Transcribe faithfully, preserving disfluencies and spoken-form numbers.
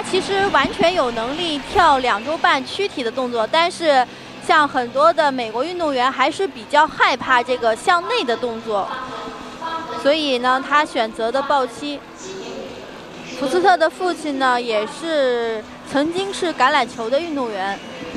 其实完全有能力跳两周半躯体的动作，但是像很多的美国运动员还是比较害怕这个向内的动作，所以呢，他选择的抱膝。福斯特的父亲呢，也是曾经是橄榄球的运动员。